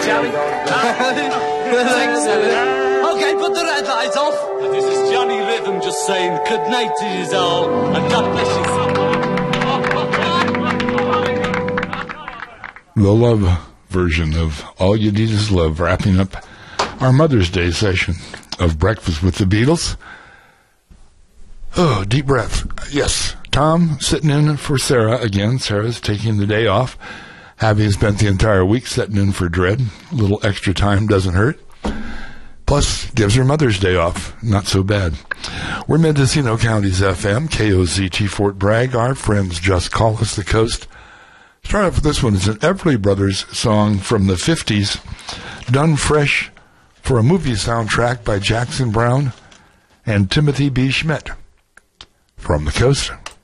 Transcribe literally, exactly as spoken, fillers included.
shall we? Okay, put the red light off. And this is Johnny Rhythm just saying good night to you all, and God bless you. The love version of All You Need Is Love, wrapping up our Mother's Day session of Breakfast with the Beatles. Oh, deep breath. Yes, Tom sitting in for Sarah again. Sarah's taking the day off, having spent the entire week sitting in for Dread. A little extra time doesn't hurt. Plus, gives her Mother's Day off. Not so bad. We're Mendocino County's F M, K O Z T Fort Bragg. Our friends just call us the coast. Start off with this one. It's an Everly Brothers song from the fifties, done fresh for a movie soundtrack by Jackson Browne and Timothy B. Schmidt. From the coast.